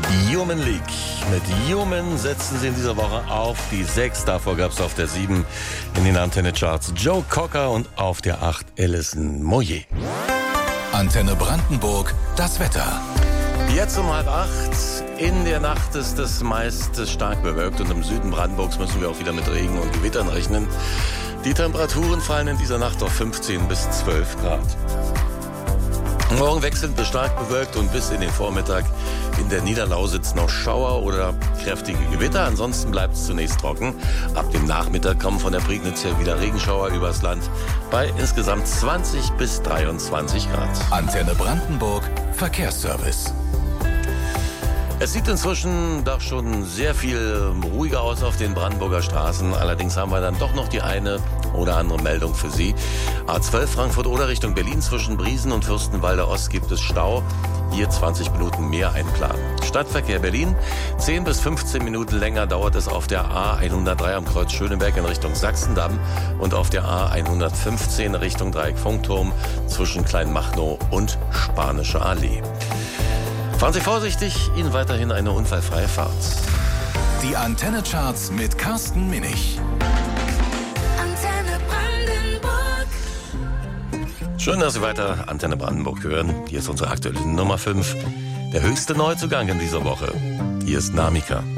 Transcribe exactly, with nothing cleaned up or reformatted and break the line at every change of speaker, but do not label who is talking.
Human League. Mit Human setzen sie in dieser Woche auf die sechs. Davor gab es auf der sieben in den Antenne Charts Joe Cocker und auf der acht Alison Moyet.
Antenne Brandenburg, das Wetter.
Jetzt um halb acht. In der Nacht ist es meist stark bewölkt und im Süden Brandenburgs müssen wir auch wieder mit Regen und Gewittern rechnen. Die Temperaturen fallen in dieser Nacht auf fünfzehn bis zwölf Grad. Morgen wechselnd bis stark bewölkt und bis in den Vormittag in der Niederlausitz noch Schauer oder kräftige Gewitter. Ansonsten bleibt es zunächst trocken. Ab dem Nachmittag kommen von der Prignitz her wieder Regenschauer übers Land bei insgesamt zwanzig bis dreiundzwanzig Grad.
Antenne Brandenburg, Verkehrsservice.
Es sieht inzwischen doch schon sehr viel ruhiger aus auf den Brandenburger Straßen. Allerdings haben wir dann doch noch die eine oder andere Meldung für Sie. A zwölf Frankfurt-Oder Richtung Berlin zwischen Briesen und Fürstenwalder Ost gibt es Stau. Hier zwanzig Minuten mehr einplanen. Stadtverkehr Berlin. zehn bis fünfzehn Minuten länger dauert es auf der A hundertdrei am Kreuz Schöneberg in Richtung Sachsendamm und auf der A hundertfünfzehn Richtung Dreieck Funkturm zwischen Kleinmachnow und Spanische Allee. Fahren Sie vorsichtig, Ihnen weiterhin eine unfallfreie Fahrt.
Die Antenne Charts mit Carsten Minich.
Antenne Brandenburg.
Schön, dass Sie weiter Antenne Brandenburg hören. Hier ist unsere aktuelle Nummer fünf. Der höchste Neuzugang in dieser Woche. Hier ist Namika.